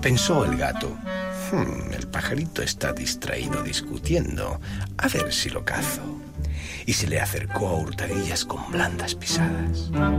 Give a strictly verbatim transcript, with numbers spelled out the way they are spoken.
Pensó el gato. Hmm, el pajarito está distraído discutiendo. A ver si lo cazo. Y se le acercó a hurtadillas con blandas pisadas.